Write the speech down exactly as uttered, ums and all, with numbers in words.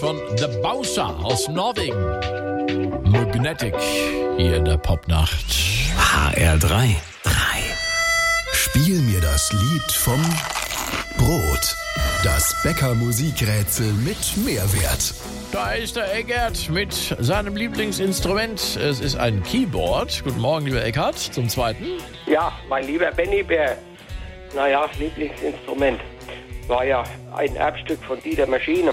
von The Bowser aus Norwegen. Magnetic hier in der Popnacht. H R drei. drei. Spiel mir das Lied vom Brot. Das Bäcker-Musikrätsel mit Mehrwert. Da ist der Eckert mit seinem Lieblingsinstrument. Es ist ein Keyboard. Guten Morgen, lieber Eckert, zum Zweiten. Ja, mein lieber Benny Bär. Naja, Lieblingsinstrument. War ja ein Erbstück von Dieter Maschine.